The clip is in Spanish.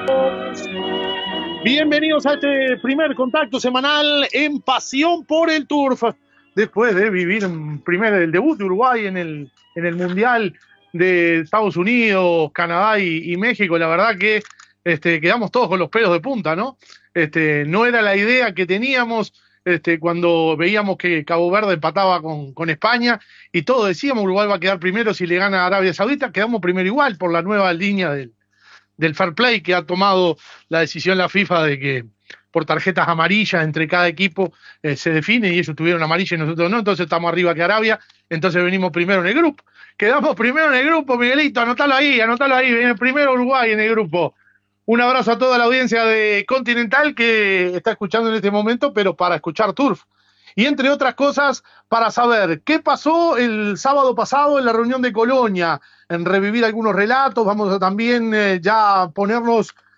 Bienvenidos a este primer contacto semanal en Pasión por el Turf. Después de vivir el debut de Uruguay en el Mundial de Estados Unidos, Canadá y México, la verdad que quedamos todos con los pelos de punta, ¿no? No era la idea que teníamos cuando veíamos que Cabo Verde empataba con España y todos decíamos Uruguay va a quedar primero si le gana a Arabia Saudita. Quedamos primero igual por la nueva línea del fair play que ha tomado la decisión la FIFA de que por tarjetas amarillas entre cada equipo se define, y ellos tuvieron amarilla y nosotros no, entonces estamos arriba que Arabia, entonces venimos primero en el grupo. Quedamos primero en el grupo, Miguelito, anotalo ahí, viene primero Uruguay en el grupo. Un abrazo a toda la audiencia de Continental que está escuchando en este momento, pero para escuchar Turf. Y entre otras cosas, para saber qué pasó el sábado pasado en la reunión de Colonia, en revivir algunos relatos, vamos a también ya ponernos